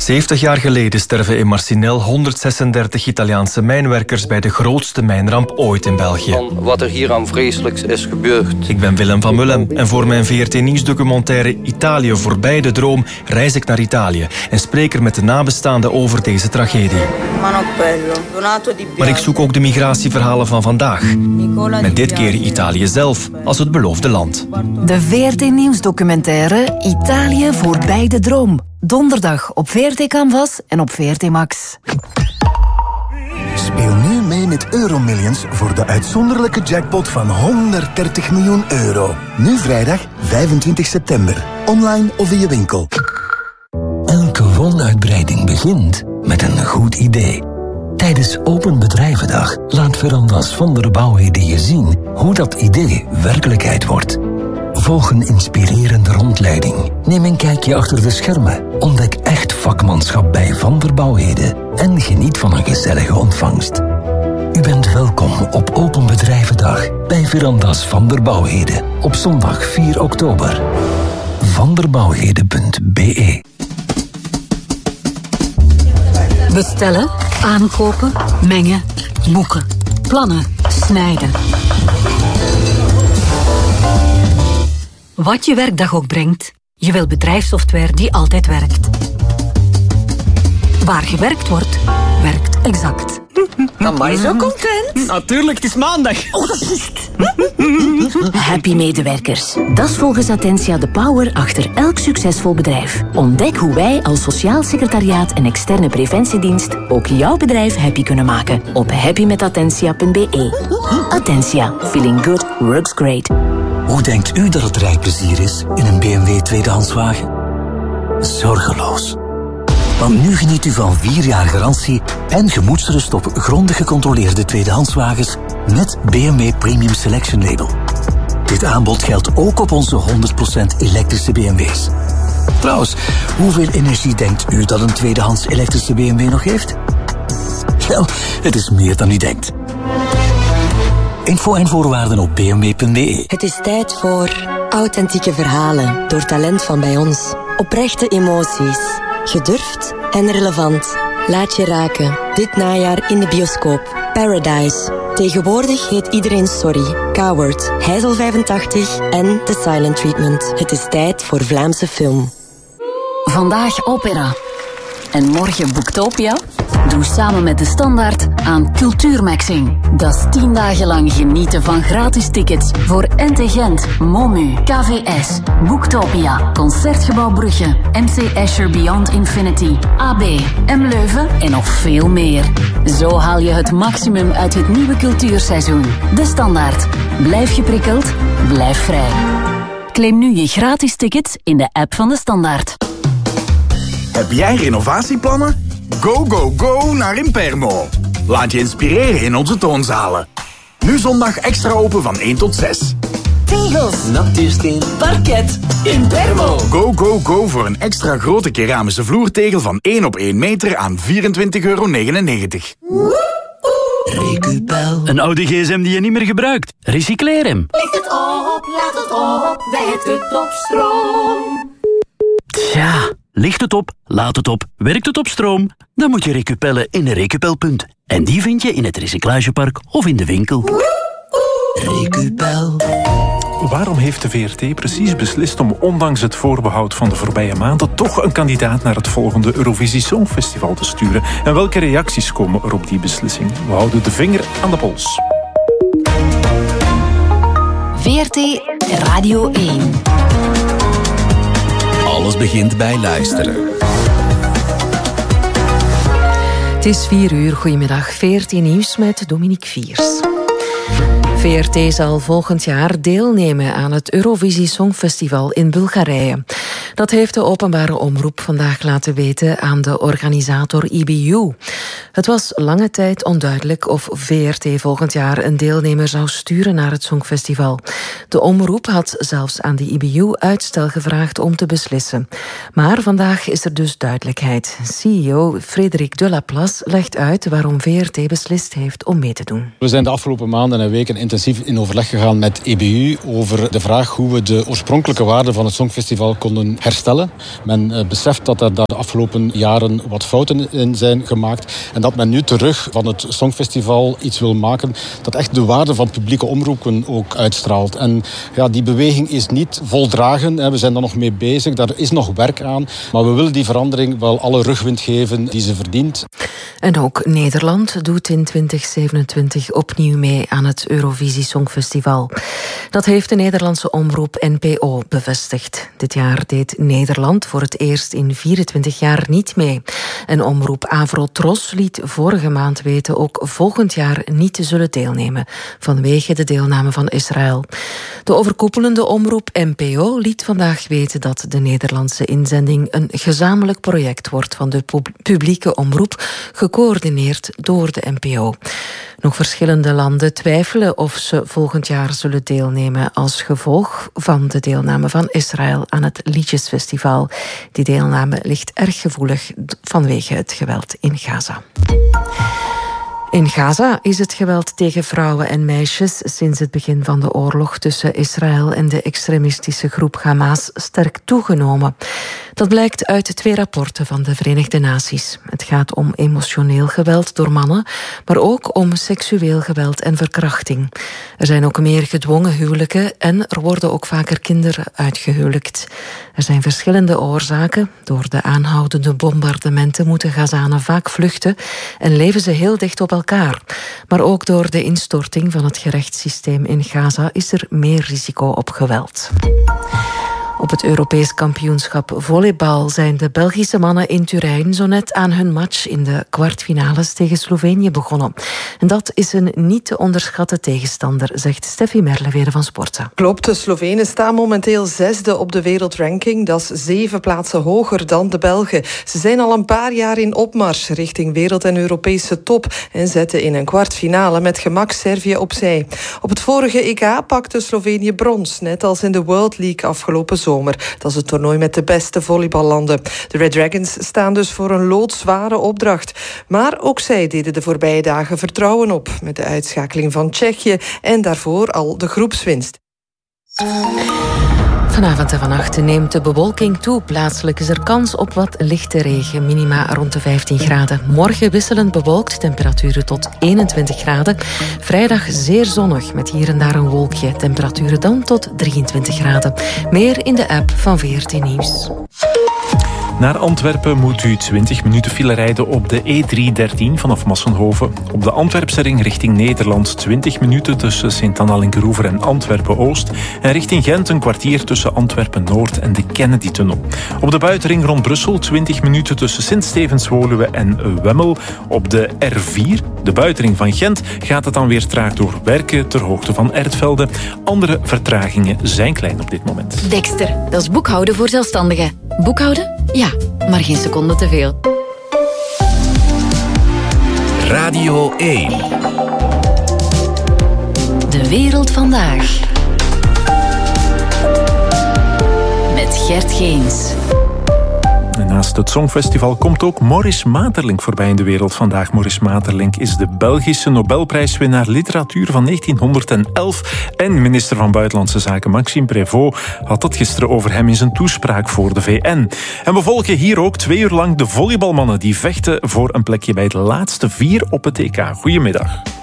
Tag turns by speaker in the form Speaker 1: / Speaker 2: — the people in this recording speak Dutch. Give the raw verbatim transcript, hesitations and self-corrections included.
Speaker 1: zeventig jaar geleden sterven in Marcinelle honderdzesendertig Italiaanse mijnwerkers bij de grootste mijnramp ooit in België.
Speaker 2: Van wat er hier aan vreselijks is gebeurd.
Speaker 1: Ik ben Willem van Mullem en voor mijn V R T-nieuwsdocumentaire Italië voorbij de droom reis ik naar Italië en spreek er met de nabestaanden over deze tragedie. Maar ik zoek ook de migratieverhalen van vandaag. Met dit keer Italië zelf als het beloofde land.
Speaker 3: De V R T-nieuwsdocumentaire Italië voorbij de droom. Donderdag op V R T Canvas en op V R T Max.
Speaker 4: Speel nu mee met Euromillions voor de uitzonderlijke jackpot van honderddertig miljoen euro. Nu vrijdag vijfentwintig september. Online of in je winkel.
Speaker 5: Elke woonuitbreiding begint met een goed idee. Tijdens Open Bedrijvendag laat Verandas van der Bouwheden je zien hoe dat idee werkelijkheid wordt. Volg een inspirerende rondleiding. Neem een kijkje achter de schermen. Ontdek echt vakmanschap bij Van der Bouwheden. En geniet van een gezellige ontvangst. U bent welkom op Open Bedrijvendag bij Verandas Van der Bouwheden. Op zondag vier oktober. vanderbouwheden punt b e
Speaker 6: Bestellen, aankopen, mengen, boeken, plannen, snijden. Wat je werkdag ook brengt, je wil bedrijfssoftware die altijd werkt. Waar gewerkt wordt, werkt Exact.
Speaker 7: Amai, zo content.
Speaker 8: Natuurlijk, het is maandag.
Speaker 7: Oh, dat is juist.
Speaker 9: Happy medewerkers. Dat is volgens Attentia de power achter elk succesvol bedrijf. Ontdek hoe wij als sociaal secretariaat en externe preventiedienst ook jouw bedrijf happy kunnen maken op happy met attentia punt b e. Attentia. Feeling good works great.
Speaker 5: Hoe denkt u dat het rijplezier is in een B M W tweedehandswagen? Zorgeloos. Want nu geniet u van vier jaar garantie en gemoedsrust op grondig gecontroleerde tweedehandswagens met B M W Premium Selection Label. Dit aanbod geldt ook op onze honderd procent elektrische B M W's. Trouwens, hoeveel energie denkt u dat een tweedehands elektrische B M W nog heeft? Wel, het is meer dan u denkt. Info en voorwaarden op b m w punt b e.
Speaker 10: Het is tijd voor authentieke verhalen door talent van bij ons. Oprechte emoties. Gedurfd en relevant. Laat je raken. Dit najaar in de bioscoop. Paradise. Tegenwoordig heet iedereen Sorry. Coward. Heizel vijfentachtig en The Silent Treatment. Het is tijd voor Vlaamse film.
Speaker 6: Vandaag opera. En morgen Boektopia? Doe samen met De Standaard aan Cultuurmaxing. Dat is tien dagen lang genieten van gratis tickets voor N T Gent, Momu, K V S, Boektopia, Concertgebouw Brugge, M C Escher Beyond Infinity, A B, M Leuven en nog veel meer. Zo haal je het maximum uit het nieuwe cultuurseizoen. De Standaard. Blijf geprikkeld, blijf vrij. Claim nu je gratis tickets in de app van De Standaard.
Speaker 11: Heb jij renovatieplannen? Go, go, go naar Impermo. Laat je inspireren in onze toonzalen. Nu zondag extra open van één tot zes.
Speaker 7: Tegels,
Speaker 8: natuursteen,
Speaker 7: parket, Impermo.
Speaker 11: Go, go, go voor een extra grote keramische vloertegel van één op één meter aan vierentwintig euro negenennegentig.
Speaker 8: Recupel. Een oude gsm die je niet meer gebruikt. Recycleer hem.
Speaker 7: Licht het op, laat het op, werkt het op stroom.
Speaker 8: Tja, ligt het op, laat het op, werkt het op stroom? Dan moet je recupellen in een Recupelpunt. En die vind je in het recyclagepark of in de winkel.
Speaker 5: Recupel.
Speaker 12: Waarom heeft de V R T precies beslist om ondanks het voorbehoud van de voorbije maanden toch een kandidaat naar het volgende Eurovisie Songfestival te sturen? En welke reacties komen er op die beslissing? We houden de vinger aan de pols.
Speaker 3: V R T Radio één.
Speaker 13: Alles begint bij luisteren.
Speaker 14: Het is vier uur. Goedemiddag. V R T Nieuws met Dominique Viers. V R T zal volgend jaar deelnemen aan het Eurovisie Songfestival in Bulgarije. Dat heeft de openbare omroep vandaag laten weten aan de organisator I B U. Het was lange tijd onduidelijk of V R T volgend jaar een deelnemer zou sturen naar het Songfestival. De omroep had zelfs aan de I B U uitstel gevraagd om te beslissen. Maar vandaag is er dus duidelijkheid. C E O Frederik Delaplace legt uit waarom V R T beslist heeft om mee te doen.
Speaker 15: We zijn de afgelopen maanden en weken intensief in overleg gegaan met I B U over de vraag hoe we de oorspronkelijke waarden van het Songfestival konden herstellen. Men uh, beseft dat er daar de afgelopen jaren wat fouten in zijn gemaakt. En dat men nu terug van het Songfestival iets wil maken dat echt de waarde van publieke omroepen ook uitstraalt. En ja, die beweging is niet voldragen. Hè. We zijn daar nog mee bezig. Daar is nog werk aan. Maar we willen die verandering wel alle rugwind geven die ze verdient.
Speaker 14: En ook Nederland doet in twintig zevenentwintig opnieuw mee aan het Eurovisie Songfestival. Dat heeft de Nederlandse omroep N P O bevestigd. Dit jaar deed Nederland voor het eerst in vierentwintig jaar niet mee. En omroep Avrotros liet vorige maand weten ook volgend jaar niet te zullen deelnemen, vanwege de deelname van Israël. De overkoepelende omroep N P O liet vandaag weten dat de Nederlandse inzending een gezamenlijk project wordt van de publieke omroep, gecoördineerd door de N P O. Nog verschillende landen twijfelen of ze volgend jaar zullen deelnemen als gevolg van de deelname van Israël aan het Liedjesfestival. Die deelname ligt erg gevoelig vanwege het geweld in Gaza. In Gaza is het geweld tegen vrouwen en meisjes sinds het begin van de oorlog tussen Israël en de extremistische groep Hamas sterk toegenomen. Dat blijkt uit twee rapporten van de Verenigde Naties. Het gaat om emotioneel geweld door mannen, maar ook om seksueel geweld en verkrachting. Er zijn ook meer gedwongen huwelijken en er worden ook vaker kinderen uitgehuwelijkt. Er zijn verschillende oorzaken. Door de aanhoudende bombardementen moeten Gazanen vaak vluchten en leven ze heel dicht op elkaar. Maar ook door de instorting van het gerechtssysteem in Gaza is er meer risico op geweld. Op het Europees kampioenschap volleybal zijn de Belgische mannen in Turijn zo net aan hun match in de kwartfinales tegen Slovenië begonnen. En dat is een niet te onderschatten tegenstander, zegt Steffi Merleweer van Sportza.
Speaker 16: Klopt, de Slovenen staan momenteel zesde op de wereldranking. Dat is zeven plaatsen hoger dan de Belgen. Ze zijn al een paar jaar in opmars richting wereld- en Europese top en zetten in een kwartfinale met gemak Servië opzij. Op het vorige E K pakte Slovenië brons, net als in de World League afgelopen zomer. Dat is het toernooi met de beste volleyballanden. De Red Dragons staan dus voor een loodzware opdracht. Maar ook zij deden de voorbije dagen vertrouwen op met de uitschakeling van Tsjechië en daarvoor al de groepswinst.
Speaker 14: Vanavond en vannacht neemt de bewolking toe. Plaatselijk is er kans op wat lichte regen, minima rond de vijftien graden. Morgen wisselend bewolkt, temperaturen tot eenentwintig graden. Vrijdag zeer zonnig, met hier en daar een wolkje. Temperaturen dan tot drieëntwintig graden. Meer in de app van V R T Nieuws.
Speaker 12: Naar Antwerpen moet u twintig minuten file rijden op de E driehonderddertien vanaf Massenhoven. Op de Antwerpse ring richting Nederland twintig minuten tussen Sint-Anna-Linkeroever en Antwerpen-Oost. En richting Gent een kwartier tussen Antwerpen-Noord en de Kennedy-tunnel. Op de buitenring rond Brussel twintig minuten tussen Sint-Stevens-Woluwe en Wemmel. Op de R vier, de buitenring van Gent, gaat het dan weer traag door Werken ter hoogte van Ertvelde. Andere vertragingen zijn klein op dit moment.
Speaker 6: Dexter, dat is boekhouden voor zelfstandigen. Boekhouden? Ja, maar geen seconde te veel.
Speaker 13: Radio één.
Speaker 6: De wereld vandaag. Met Gert Geens.
Speaker 12: En naast het Songfestival komt ook Maurice Maeterlinck voorbij in de wereld vandaag. Maurice Maeterlinck is de Belgische Nobelprijswinnaar literatuur van negentienhonderdelf. En minister van Buitenlandse Zaken Maxime Prévost had het gisteren over hem in zijn toespraak voor de V N. En we volgen hier ook twee uur lang de volleybalmannen die vechten voor een plekje bij het laatste vier op het E K. Goedemiddag.